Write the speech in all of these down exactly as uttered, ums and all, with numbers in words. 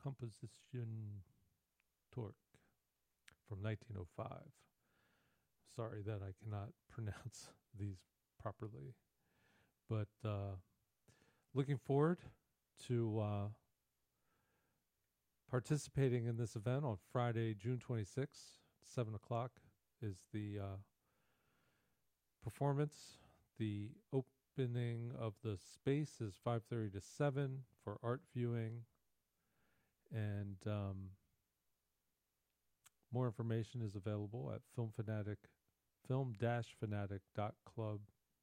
Composition Torque from nineteen oh five. Sorry that I cannot pronounce these properly. But uh, looking forward to uh, participating in this event on Friday, June twenty-sixth, seven o'clock is the uh, performance. The opening of the space is five thirty to seven for art viewing. And um, more information is available at Film Fanatic, film dash fanatic dot club.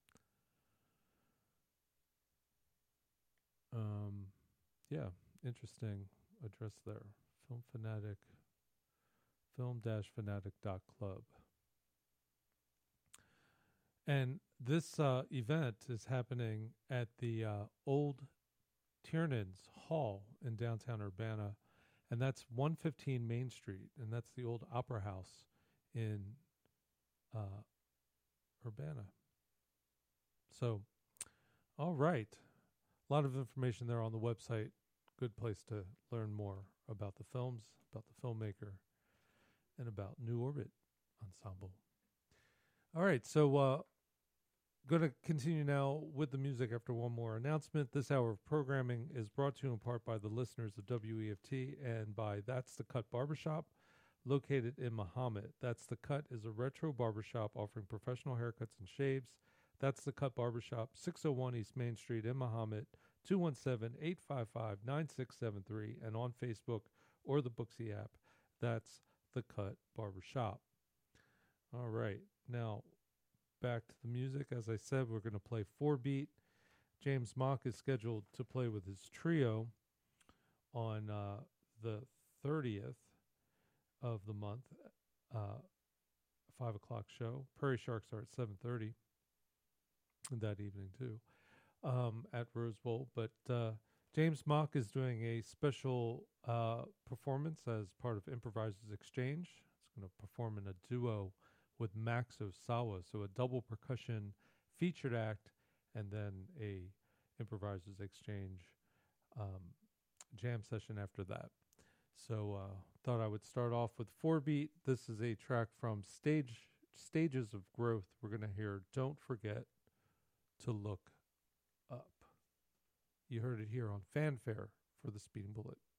Um, yeah, interesting address there. Film Fanatic, film dash fanatic dot club. And this uh, event is happening at the uh, old Tiernan's Hall in downtown Urbana, and that's one fifteen Main Street, and that's the old Opera House in uh, Urbana. So, all right. A lot of information there on the website. Good place to learn more about the films, about the filmmaker, and about New Orbit Ensemble. All right, so uh, going to continue now with the music after one more announcement. This hour of programming is brought to you in part by the listeners of W E F T and by That's the Cut Barbershop, located in Mahomet. That's the Cut is a retro barbershop offering professional haircuts and shaves. That's the Cut Barbershop, six oh one East Main Street in Mahomet, two one seven, eight five five, nine six seven three, and on Facebook or the Booksy app. That's the Cut Barbershop. All right, now back to the music. As I said, we're going to play four beat. James Mock is scheduled to play with his trio on uh, the thirtieth of the month, uh, five o'clock show. Prairie Sharks are at seven thirty that evening too, um, at Rose Bowl. But uh, James Mock is doing a special uh, performance as part of Improvisers Exchange. It's going to perform in a duo with Max Osawa, so a double percussion featured act and then a Improvisers Exchange um, jam session after that. So uh, thought I would start off with four beat. This is a track from Stage Stages of Growth. We're going to hear Don't Forget to Look Up. You heard it here on Fanfare for the Speeding Bullet.